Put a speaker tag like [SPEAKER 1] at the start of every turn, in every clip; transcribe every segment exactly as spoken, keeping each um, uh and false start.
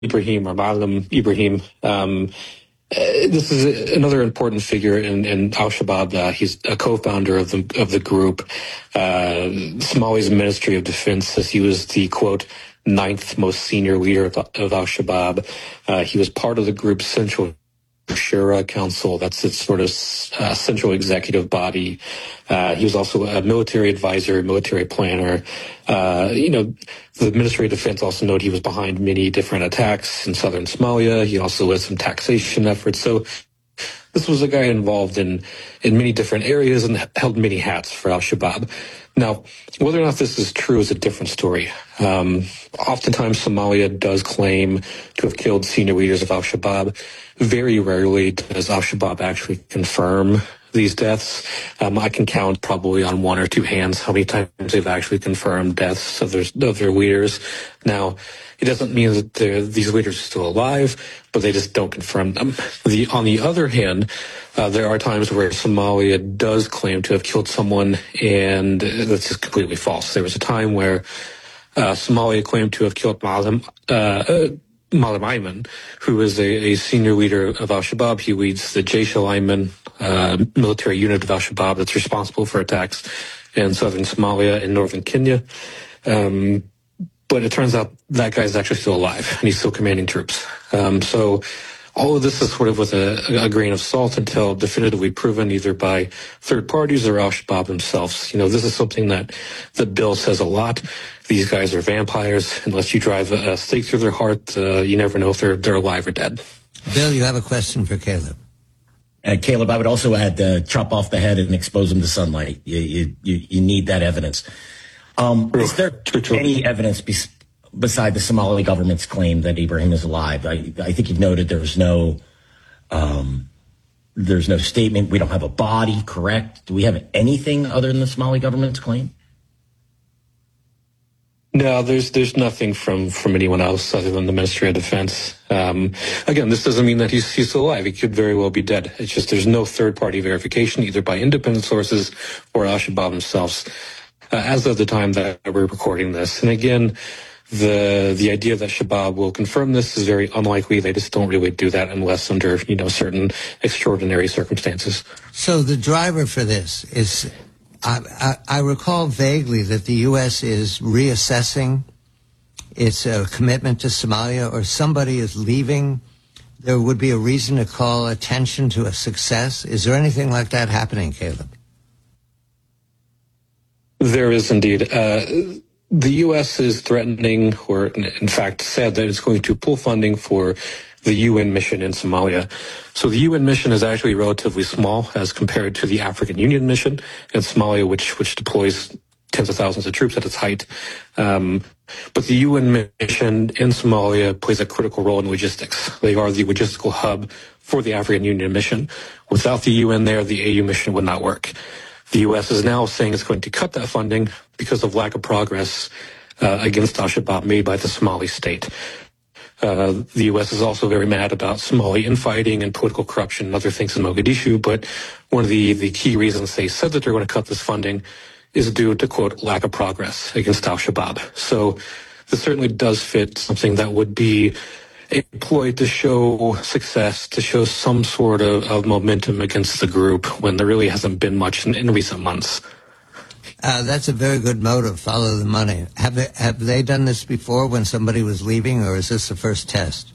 [SPEAKER 1] Ibrahim, or Malam Ibrahim. Um, uh, this is another important figure in, in Al-Shabaab. Uh, he's a co-founder of the of the group. Uh, Somalia's Ministry of Defense says he was the, quote, ninth most senior leader of, of Al-Shabaab. Uh, he was part of the group's central Shura Council. That's its sort of uh, central executive body. Uh, he was also a military advisor, military planner. Uh, you know, the Ministry of Defense also noted he was behind many different attacks in southern Somalia. He also led some taxation efforts. So this was a guy involved in, in many different areas and held many hats for Al-Shabaab. Now, whether or not this is true is a different story. Um, oftentimes, Somalia does claim to have killed senior leaders of Al-Shabaab. Very rarely does Al-Shabaab actually confirm these deaths. Um, I can count probably on one or two hands how many times they've actually confirmed deaths of their, of their leaders. Now, it doesn't mean that these leaders are still alive, but they just don't confirm them. The, on the other hand, uh, there are times where Somalia does claim to have killed someone, and that's just completely false. There was a time where uh, Somalia claimed to have killed Malam, uh, uh, Malam Ayman, who is a, a senior leader of Al-Shabaab. He leads the Jaish al-Ayman uh, military unit of Al-Shabaab that's responsible for attacks in southern Somalia and northern Kenya. Um, But it turns out that guy's actually still alive, and he's still commanding troops. Um, so all of this is sort of with a, a grain of salt until definitively proven either by third parties or Al-Shabaab themselves. You know, this is something that the bill says a lot. These guys are vampires. Unless you drive a, a stake through their heart, uh, you never know if they're, they're alive or dead.
[SPEAKER 2] Bill, you have a question for Caleb.
[SPEAKER 3] Uh, Caleb, I would also add uh, chop off the head and expose them to sunlight. You, you, you, you need that evidence. Um, is there any evidence bes- beside the Somali government's claim that Ibrahim is alive? I, I think you've noted there's no, um, there's no statement. We don't have a body, correct? Do we have anything other than the Somali government's claim?
[SPEAKER 1] No, there's there's nothing from, from anyone else other than the Ministry of Defense. Um, again, this doesn't mean that he's he's still alive. He could very well be dead. It's just there's no third party verification either by independent sources or Al-Shabaab themselves. Uh, as of the time that we're recording this. And again, the the idea that Shabaab will confirm this is very unlikely. They just don't really do that unless under, you know, certain extraordinary circumstances.
[SPEAKER 2] So the driver for this is, I, I, I recall vaguely that the U S is reassessing its uh, commitment to Somalia, or somebody is leaving. There would be a reason to call attention to a success. Is there anything like that happening, Caleb?
[SPEAKER 1] There is indeed. Uh, the U S is threatening, or in fact said that it's going to pull funding for the U N mission in Somalia. So the U N mission is actually relatively small as compared to the African Union mission in Somalia, which which deploys tens of thousands of troops at its height. Um, but the U N mission in Somalia plays a critical role in logistics. They are the logistical hub for the African Union mission. Without the U N there, the A U mission would not work. The U S is now saying it's going to cut that funding because of lack of progress uh, against Al-Shabaab made by the Somali state. Uh, the U S is also very mad about Somali infighting and political corruption and other things in Mogadishu, but one of the, the key reasons they said that they're going to cut this funding is due to, quote, lack of progress against Al-Shabaab. So this certainly does fit something that would be employed to show success, to show some sort of, of momentum against the group when there really hasn't been much in, in recent months.
[SPEAKER 2] Uh, that's a very good motive, follow the money. Have they, have they done this before when somebody was leaving, or is this the first test?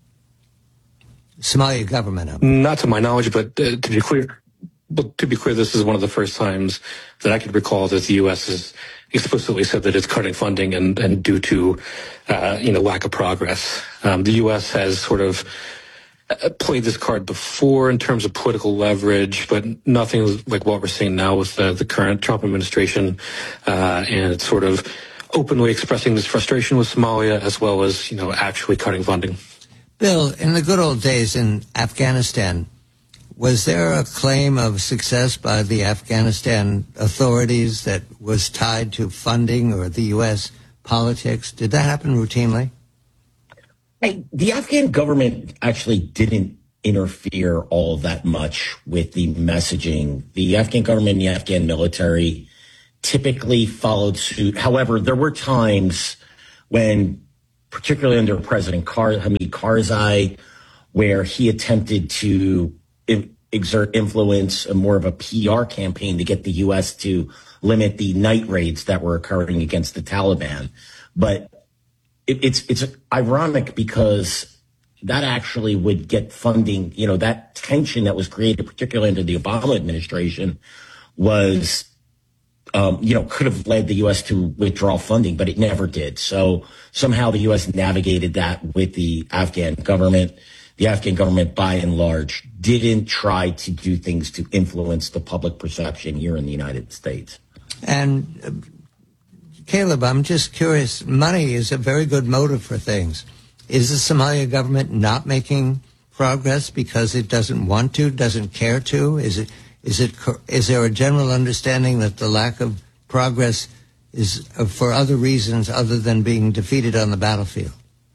[SPEAKER 2] Somalia government. I mean.
[SPEAKER 1] Not to my knowledge, but uh, to be clear, but to be clear, this is one of the first times that I could recall that the U S has explicitly said that it's cutting funding and, and due to, uh, you know, lack of progress. Um, the U S has sort of played this card before in terms of political leverage, but nothing like what we're seeing now with the, the current Trump administration, uh, and it's sort of openly expressing this frustration with Somalia as well as, you know, actually cutting funding.
[SPEAKER 2] Bill, in the good old days in Afghanistan, was there a claim of success by the Afghanistan authorities that was tied to funding or the U S politics? Did that happen routinely?
[SPEAKER 3] Hey, the Afghan government actually didn't interfere all that much with the messaging. The Afghan government and the Afghan military typically followed suit. However, there were times when particularly under President Kar- Hamid Karzai, where he attempted to in- exert influence, a more of a P R campaign to get the U S to limit the night raids that were occurring against the Taliban. But it, it's it's ironic because that actually would get funding. You know, that tension that was created, particularly under the Obama administration, was, um, you know, could have led the U S to withdraw funding, but it never did. So somehow the U S navigated that with the Afghan government. The Afghan government, by and large, didn't try to do things to influence the public perception here in the United States.
[SPEAKER 2] And uh, Caleb, I'm just curious, money is a very good motive for things. Is the Somalia government not making progress because it doesn't want to, doesn't care to? Is it, is it, is there a general understanding that the lack of progress is uh, for other reasons other than being defeated on the battlefield?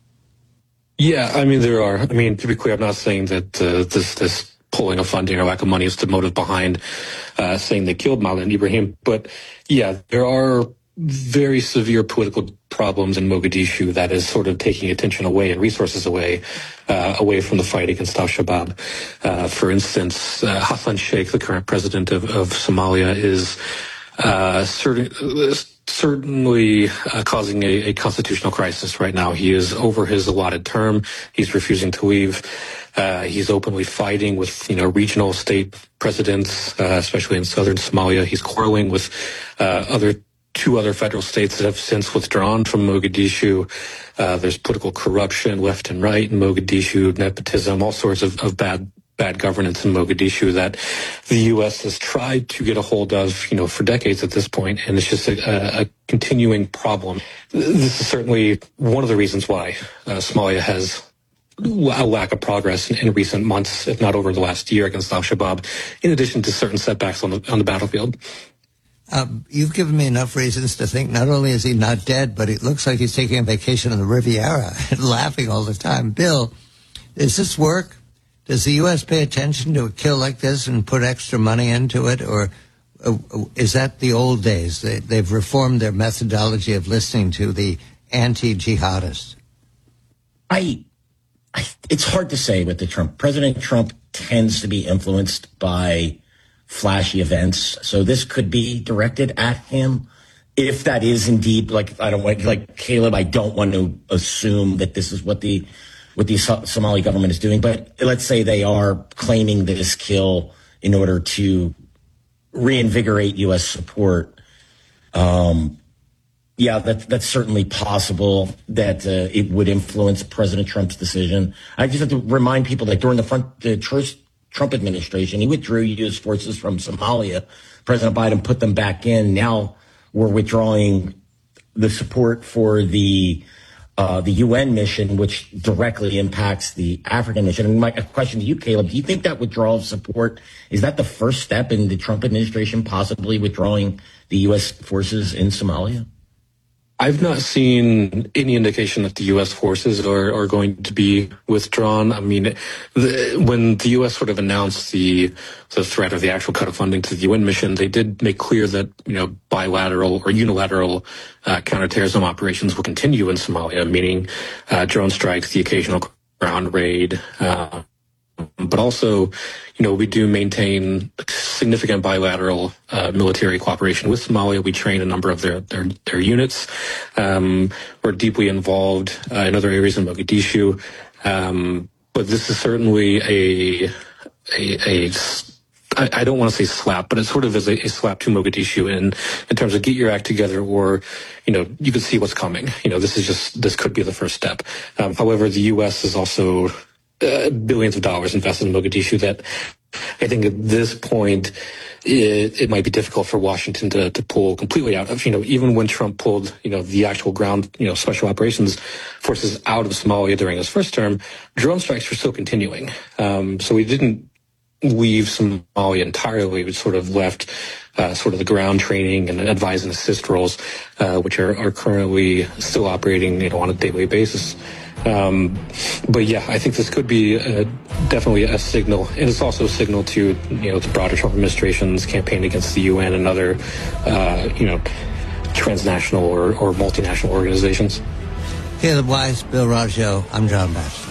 [SPEAKER 1] Yeah, I mean, there are. I mean, to be clear, I'm not saying that uh, this this pulling of funding or lack of money is the motive behind uh, saying they killed Malin Ibrahim. But yeah, there are very severe political problems in Mogadishu that is sort of taking attention away and resources away, uh, away from the fight against al-Shabaab. Uh, for instance, uh, Hassan Sheikh, the current president of, of Somalia, is uh, certain. Uh, certainly uh, causing a, a constitutional crisis right now. He is over his allotted term. He's refusing to leave. Uh, he's openly fighting with, you know, regional state presidents, uh, especially in southern Somalia. He's quarreling with uh, other two other federal states that have since withdrawn from Mogadishu. Uh, there's political corruption left and right in Mogadishu, nepotism, all sorts of, of bad bad governance in Mogadishu that the U S has tried to get a hold of, you know, for decades at this point, and it's just a, a continuing problem. This is certainly one of the reasons why uh, Somalia has a lack of progress in, in recent months, if not over the last year, against al-Shabaab, in addition to certain setbacks on the on the battlefield.
[SPEAKER 2] Um, you've given me enough reasons to think not only is he not dead, but it looks like he's taking a vacation on the Riviera and laughing all the time. Bill, does this work? Does the U S pay attention to a kill like this and put extra money into it, or uh, is that the old days? They, they've reformed their methodology of listening to the anti-jihadists.
[SPEAKER 3] I, I, it's hard to say with the Trump. President Trump tends to be influenced by flashy events, so this could be directed at him. If that is indeed, like, I don't want, like Caleb, I don't want to assume that this is what the what the Somali government is doing, but let's say they are claiming this kill in order to reinvigorate U S support. Um, yeah, that, that's certainly possible that uh, it would influence President Trump's decision. I just have to remind people that during the front, the Trump administration, he withdrew U S forces from Somalia. President Biden put them back in. Now we're withdrawing the support for the Uh, the U N mission, which directly impacts the African mission. And my question to you, Caleb, do you think that withdrawal of support, is that the first step in the Trump administration possibly withdrawing the U S forces in Somalia?
[SPEAKER 1] I've not seen any indication that the U S forces are, are going to be withdrawn. I mean, the, when the U S sort of announced the, the threat of the actual cut of funding to the U N mission, they did make clear that, you know, bilateral or unilateral uh, counterterrorism operations will continue in Somalia, meaning uh, drone strikes, the occasional ground raid, uh, but also, you know, we do maintain significant bilateral uh, military cooperation with Somalia. We train a number of their their, their units. Um, we're deeply involved uh, in other areas in Mogadishu. Um, but this is certainly a, a, a I, I don't want to say slap, but it sort of is a, a slap to Mogadishu in, in terms of get your act together, or, you know, you can see what's coming. You know, this is just, this could be the first step. Um, however, the U S is also Uh, billions of dollars invested in Mogadishu that I think at this point it, it might be difficult for Washington to, to pull completely out of. You know, even when Trump pulled, you know, the actual ground, you know, special operations forces out of Somalia during his first term, drone strikes were still continuing. Um, so we didn't leave Somalia entirely. We sort of left uh, sort of the ground training and advise and assist roles, uh, which are, are currently still operating, you know, on a daily basis. Um, but yeah, I think this could be uh, definitely a signal, and it's also a signal to, you know, the broader Trump administration's campaign against the U N and other, uh, you know, transnational or, or multinational organizations.
[SPEAKER 2] Caleb Weiss, Bill Raggio, I'm John Batchelor.